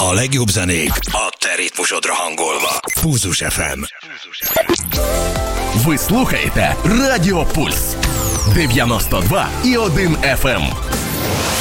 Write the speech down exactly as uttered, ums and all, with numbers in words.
A legjobb zenék a те ritmusodra hangolva. Pulzus еф ем. Ви слухаєте Радіо Пульс дев'яносто два і один еф ем.